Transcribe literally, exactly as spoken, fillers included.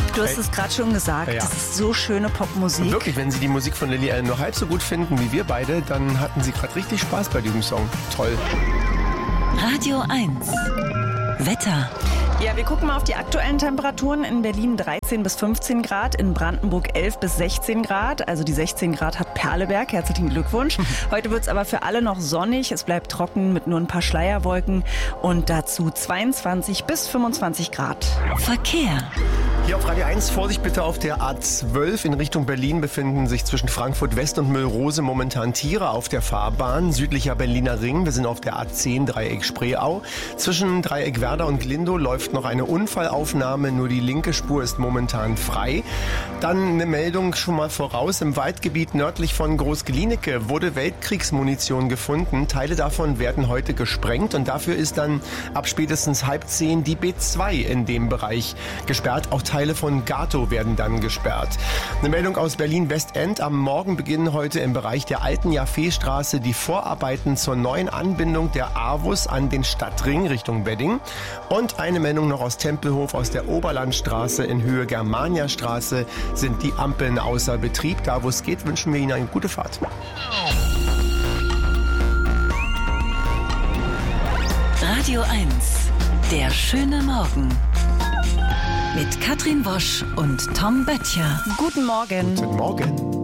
Du hast es gerade schon gesagt, ja, ja. Das ist so schöne Popmusik. Und wirklich, wenn Sie die Musik von Lily Allen nur halb so gut finden wie wir beide, dann hatten Sie gerade richtig Spaß bei diesem Song. Toll. Radio eins. Wetter. Ja, wir gucken mal auf die aktuellen Temperaturen. In Berlin dreizehn bis fünfzehn Grad, in Brandenburg elf bis sechzehn Grad. Also die sechzehn Grad hat Perleberg. Herzlichen Glückwunsch. Heute wird es aber für alle noch sonnig. Es bleibt trocken mit nur ein paar Schleierwolken. Und dazu zweiundzwanzig bis fünfundzwanzig Grad. Verkehr. Hier auf Radio eins, Vorsicht bitte auf der A zwölf in Richtung Berlin befinden sich zwischen Frankfurt West und Müllrose momentan Tiere auf der Fahrbahn. Südlicher Berliner Ring, wir sind auf der A zehn Dreieck Spreeau. Zwischen Dreieck Werder und Glindow läuft noch eine Unfallaufnahme, nur die linke Spur ist momentan frei. Dann eine Meldung schon mal voraus, im Waldgebiet nördlich von Groß-Glienicke wurde Weltkriegsmunition gefunden. Teile davon werden heute gesprengt und dafür ist dann ab spätestens halb zehn die B zwei in dem Bereich gesperrt. Auch Teile von Gato werden dann gesperrt. Eine Meldung aus Berlin-Westend. Am Morgen beginnen heute im Bereich der alten Jaffeestraße die Vorarbeiten zur neuen Anbindung der AWUS an den Stadtring Richtung Wedding. Und eine Meldung noch aus Tempelhof, aus der Oberlandstraße in Höhe Germaniastraße sind die Ampeln außer Betrieb. Da, wo es geht, wünschen wir Ihnen eine gute Fahrt. Radio eins. Der schöne Morgen. Mit Katrin Wosch und Tom Böttcher. Guten Morgen. Guten Morgen.